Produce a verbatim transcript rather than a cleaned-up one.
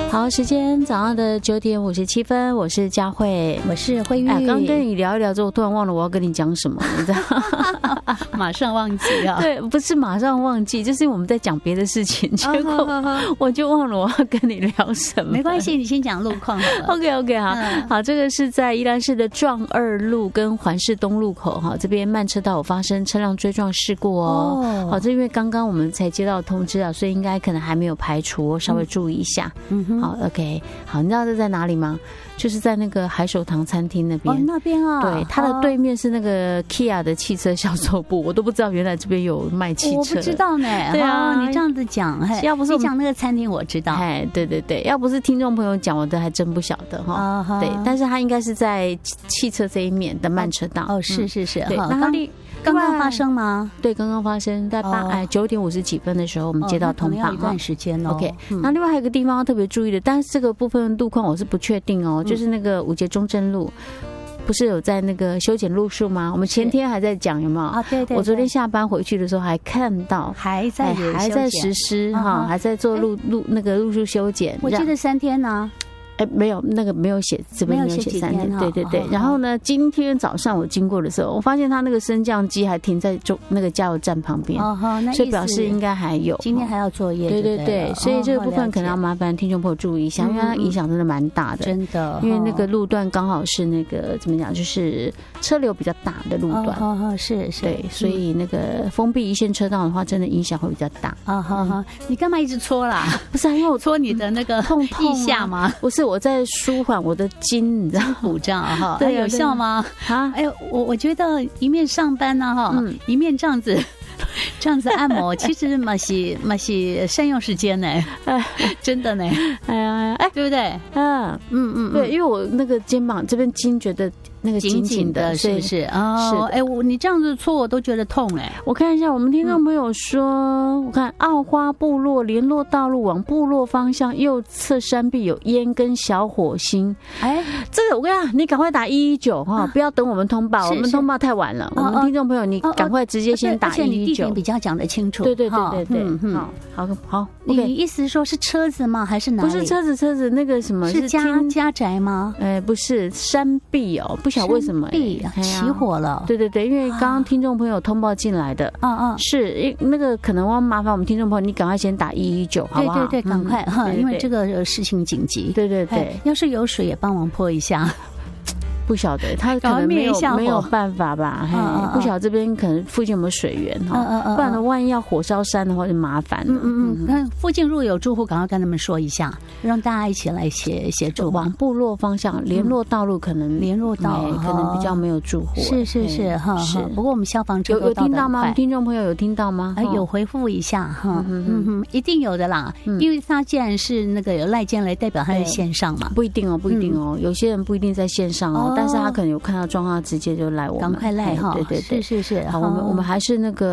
好，时间早上的九点五十七分，我是佳慧， 我是慧玉。 哎，刚跟你聊一聊之后，我突然忘了我要跟你讲什么，你知道？ 马上忘记啊？ 对，不是马上忘记，就是我们在讲别的事情，结果我就忘了我要跟你聊什么。 没关系，你先讲路况好了。 OK OK 好， 嗯、 好，这个是在宜兰市的壮二路跟环市东路口哈，这边慢车道有发生车辆追撞事故哦。哦好，这因为刚刚我们才接到通知啊，所以应该可能还没有排除，稍微注意一下。嗯哼。好 ，OK， 好，你知道这在哪里吗？就是在那个海手堂餐厅那边。 哦，那边啊。 对，它的对面是那个 Kia 的汽车销售部，我都不知道原来这边有卖汽车。 我不知道呢。对啊，哦、你这样子讲， 要不是你讲那个餐厅我知道。 哎，对对对，要不是听众朋友讲，我都还真不晓得哈。Uh-huh. 对，但是它应该是在汽车这一面的慢车道。 哦，哦是是是。 对， 那刚刚刚发生吗？ 对，刚刚发生，在八哎九点五十几分的时候，我们接到通报。 一段时间哦。 OK， 那另外还有一个地方要特别注意的，但是这个部分路况我是不确定哦，就是那个五节中正路。不是有在那个修剪路树吗？我们前天还在讲，有没有啊？ 对 对, 对。 我昨天下班回去的时候还看到， 还在还在实施哈，还在做路路那个路树修剪。 我记得三天呢。 哎，没有，那个没有写，这边没有写三天，对对对。然后呢，今天早上我经过的时候，我发现他那个升降机还停在中那个加油站旁边，所以表示应该还有。 今天还要作业， 对对对，所以这个部分可能要麻烦听众朋友注意一下，因为它影响真的蛮大的， 真的。 因为那个路段刚好是那个怎么讲，就是车流比较大的路段， 哦是是， 对，所以那个封闭一线车道的话，真的影响会比较大。 啊好好，你干嘛一直搓啦？ 不是啊，因为我搓你的那个痛腋下吗？ 不是，我在舒缓我的筋，你知道骨这样哈， 对， 有效吗？啊，哎，我我觉得一面上班呢哈，一面这样子。这样子按摩，其实嘛是嘛是善用时间呢，真的呢， 哎呀，哎， 对不对？ 嗯嗯嗯，对，因为我那个肩膀这边筋觉得那个紧紧的， 是不是？哦，哎，我你这样子搓我都觉得痛哎。 我看一下，我们听众朋友说，我看澳花部落联络道路往部落方向右侧山壁有烟跟小火星。哎，这个我跟你讲，你赶快打一一九哈，不要等我们通报，我们通报太晚了。我们听众朋友，你赶快直接先打一一九。 地点比较讲得清楚， 对对对对对，嗯，好好好， 你意思说是车子吗？还是哪里？ 不是车子，车子那个什么是家家宅吗？ 哎，不是山壁哦，不晓得为什么壁起火了。 对对对，因为刚刚听众朋友通报进来的，嗯嗯，是那个可能要麻烦我们听众朋友，你赶快先打一一九，好不好？ 对对对，赶快哈，因为这个事情紧急。 对对对， 要是有水也帮忙泼一下。 不晓得他可能没有没有办法吧，嘿，不晓得这边可能附近有没有水源哈，不然的万一要火烧山的话就麻烦了。 嗯嗯嗯，那附近如果有住户，赶快跟他们说一下，让大家一起来协协助。 往部落方向联络道路可能联络道可能比较没有住户。 是是是哈，是。不过我们消防车有有听到吗？听众朋友有听到吗？ 有回复一下哈，嗯哼，一定有的啦，因为他既然是那个有赖监来代表他在线上嘛， 不一定哦，不一定哦，有些人不一定在线上哦，但是他可能有看到状况，直接就赖我们， 赶快赖哈， 对对对， 是是是， 好，我们我们还是那个。